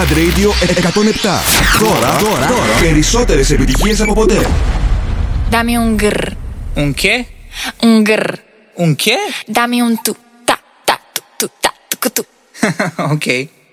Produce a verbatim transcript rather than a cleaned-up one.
Mad Radio εκατόν επτά. Τώρα, τώρα, τώρα, περισσότερες επιτυχίες από ποτέ. Dame un grr. Un qué? Un grr. Un qué? Dame un tu, ta, ta, tu, tu, ta, tu, tu. Ok.